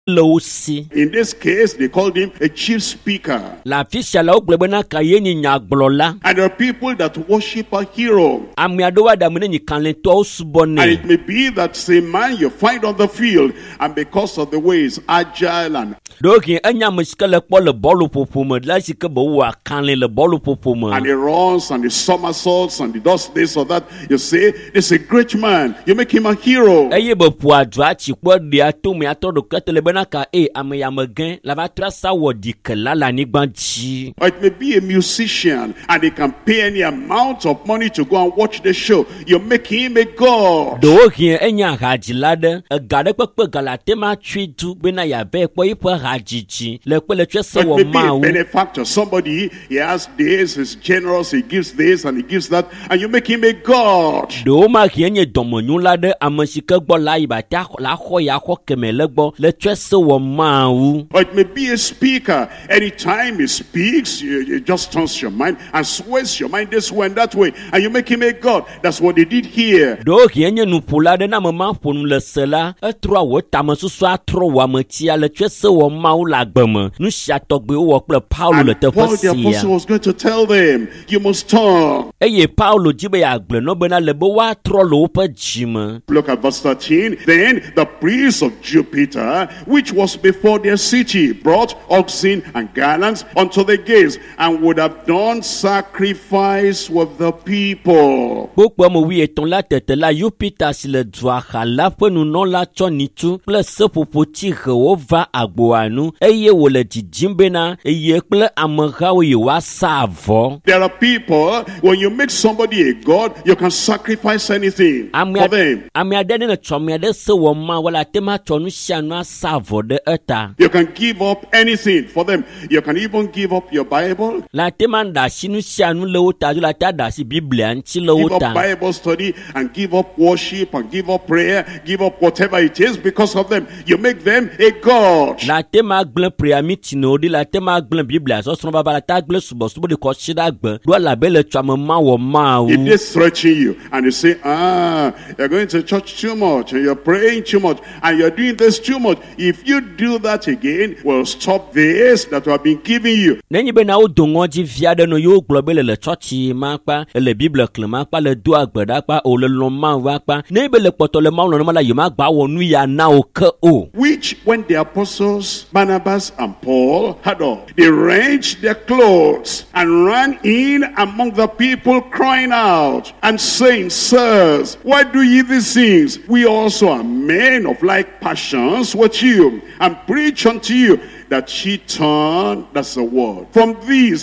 In this case, they called him a chief speaker. La fisiala o glebena kayeni nyaglola. And there are people that worship a hero. Amiadowa da mene nyikanlento usubone. And it may be that same man you find on the field, and because of the way he's agile and doki enya muskele po le bolu popome la sike bo wa kanle le bolu popome. And he runs and he somersaults and he does this or that, you say, this is a great man. You make him a hero. Eye be poa dwachi po dia to me atodo ketele benaka ameyamegen la va trasa wodi kala la nigbanji. Or it may be a musician and he can pay any amount of money to go and watch the show. You make him a god. Doki enya hajilade gade pepe galate ma twidu bena ya be po ipo hajiji le pele twese wo ma a benefactor. Somebody, he has this, he's generous, he gives this and he gives that, and you make him a god. Do ma kienye domonyu lade amasika gbo la ibata la ho ya ho kemele gbo le twese wo ma wu. Or it may be a speaker. Anytime he speaks, it just turns your mind and sways your mind this way and that way, and you make him a god. That's what they did here. Do kienye nupula de na mama ponu le sela etro wo tamasusu atro wa matia le twese wo ma wu la gbeme nu shatogbe wo ple Paulo le te Paul the apostle was going to tell them, you must turn. Eye Paulo jibe ya gble no bena le bo wa tro lo pe jime. Look at verse 13. Then the priest of Jupiter, which was before their city, brought oxen and garlands unto the gates, and would have done sacrifice with the people. Pourquoi mo wi eton la tete la Jupiter si le dwa khala pe nu non la chonitu ple se popoti rewo va agboanu eye wo le jijimbe na eye ple amara wo wa savo. There are people, when you make somebody a god, you can sacrifice anything for them. Amiade ne chomiade se wo ma wala tema chonu sianu savo de eta. You can give up anything for them. You can even give up your Bible. La temanda sinu sianu le uta la tada si Biblia nchi le uta. Give up Bible study and give up worship and give up prayer, give up whatever it is because of them. You make them a god. La tema gble prayer meeting no di la tema gble Biblia so so baba la ta gble subo de ko shida gbe do la bele twama ma wo ma. If they threaten you and they say, you're going to church too much and you're praying too much and you're doing this too much, if you do that again, we'll stop this that we have been giving you. Nenyi be na o dongoji viade no yo globele le church ma pa le Bible klema pa le do agbada pa o le loma wa pa ne be le poto le ma no ma la yima gba wonu ya na o ke o. Which when the apostles Barnabas and Paul had all, they rent their clothes and ran in among the people crying out and saying, Sirs, why do ye these things? We also are men of like passions with you, and preach unto you that she turned, that's the word, from these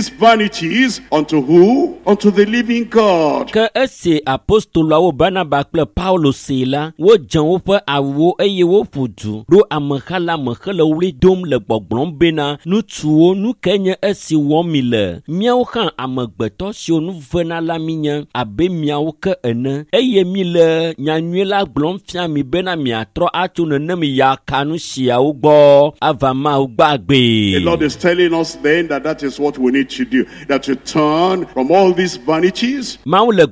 vanities unto who? Unto the living God. Ke ese apostolo wo Barnabas ple Paulo sela wo jan wo pe awo eye wo fudu do amkhala mkhele wri dom le gbogbon bena nu tuo nu kenye esi wo mile miawo kan amagbeto si onu vena la minya abe miawo ke ene eye mile nyanwe la gblom fia mi bena miatro atu ne mi ya kanu sia wo gbo avama. The Lord is telling us then that is what we need to do, that to turn from all these vanities. Other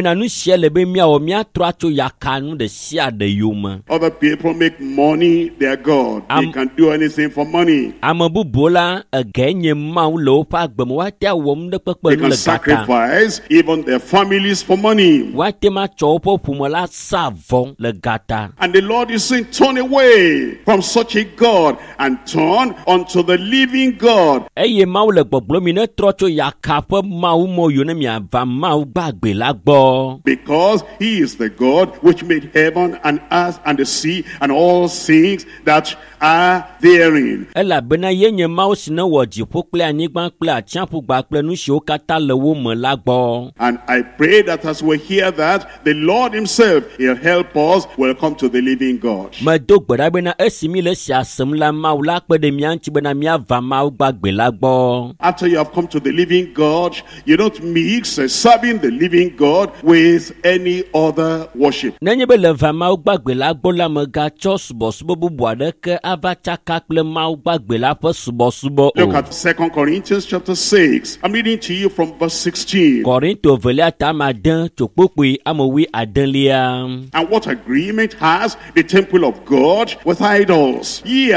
people make money their God. They can do anything for money. They can sacrifice even their families for money. And the Lord is saying, turn away from such a God and turn unto the living God. Because he is the God which made heaven and earth and the sea and all things that are therein. And I pray that as we hear that, the Lord himself, he'll help us, will come to the living God. After you have come to the living God, you don't mix serving the living God with any other worship. Look at 2 Corinthians chapter 6. I'm reading to you from verse 16. And what agreement has the temple of God with idols? Ye